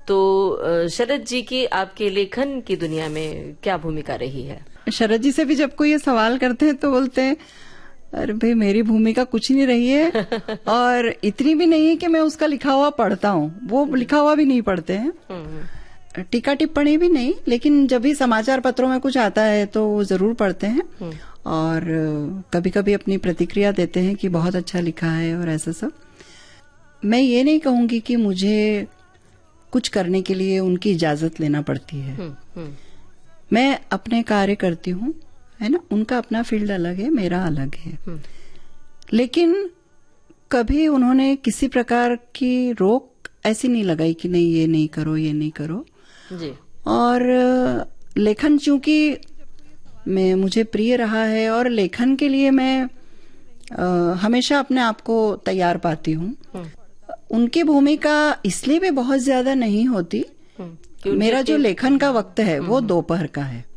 तो शरद जी की आपके लेखन की दुनिया में क्या भूमिका रही है? शरद जी से भी जब कोई ये सवाल करते हैं तो बोलते हैं, अरे भाई मेरी भूमिका कुछ नहीं रही है और इतनी भी नहीं है कि मैं उसका लिखा हुआ पढ़ता हूँ, वो लिखा हुआ भी नहीं पढ़ते हैं, टीका टिप्पणी भी नहीं, लेकिन जब भी समाचार पत्रों में कुछ आता है तो वो जरूर पढ़ते हैं और कभी कभी अपनी प्रतिक्रिया देते हैं कि बहुत अच्छा लिखा है और ऐसा सब। मैं ये नहीं कहूंगी कि मुझे कुछ करने के लिए उनकी इजाजत लेना पड़ती है। मैं अपने कार्य करती हूँ, है ना, उनका अपना फील्ड अलग है, मेरा अलग है, लेकिन कभी उन्होंने किसी प्रकार की रोक ऐसी नहीं लगाई कि नहीं ये नहीं करो, ये नहीं करो जी। और लेखन चूंकि मुझे प्रिय रहा है और लेखन के लिए मैं हमेशा अपने आप को तैयार पाती हूँ। उनकी भूमिका इसलिए भी बहुत ज्यादा नहीं होती, मेरा जो लेखन का वक्त है वो दोपहर का है।